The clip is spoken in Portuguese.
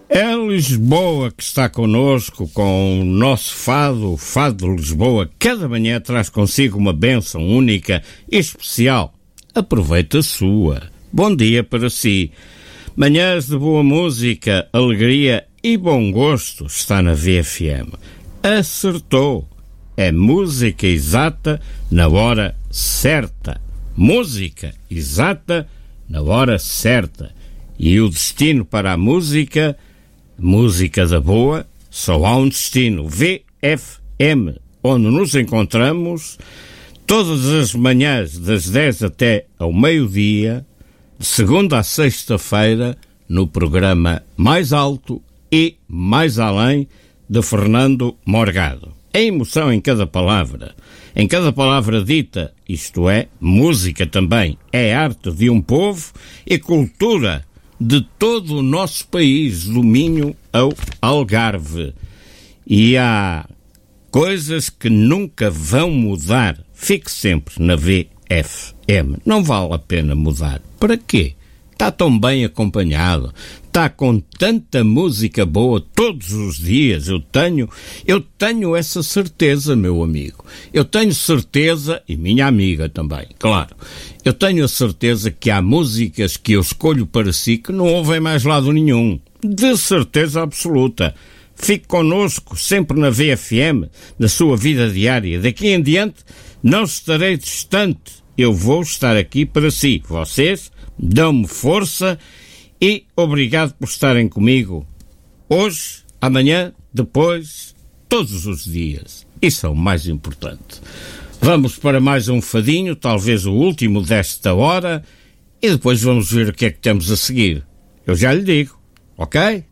É Lisboa que está connosco com o nosso fado, o Fado de Lisboa. Cada manhã traz consigo uma bênção única e especial. Aproveita a sua. Bom dia para si. Manhãs de boa música, alegria e bom gosto está na VFM. Acertou. É música exata na hora certa. Música exata na hora certa. E o destino para a música da boa, só há um destino, VFM, onde nos encontramos todas as manhãs das 10 até ao meio-dia, de segunda a sexta-feira, no programa Mais Alto e Mais Além, de Fernando Morgado. É emoção em cada palavra dita, isto é, música também, é arte de um povo e cultura de todo o nosso país, do Minho ao Algarve. E há coisas que nunca vão mudar. Fique sempre na VFM. Não vale a pena mudar. Para quê? Está tão bem acompanhado. Está com tanta música boa todos os dias. Eu tenho essa certeza, meu amigo. Eu tenho certeza, e minha amiga também, claro. Eu tenho a certeza que há músicas que eu escolho para si que não ouvem mais lado nenhum. De certeza absoluta. Fique connosco, sempre na VFM, na sua vida diária. Daqui em diante, não estarei distante. Eu vou estar aqui para si. Vocês dão-me força e obrigado por estarem comigo. Hoje, amanhã, depois, todos os dias. Isso é o mais importante. Vamos para mais um fadinho, talvez o último desta hora, e depois vamos ver o que é que temos a seguir. Eu já lhe digo, ok?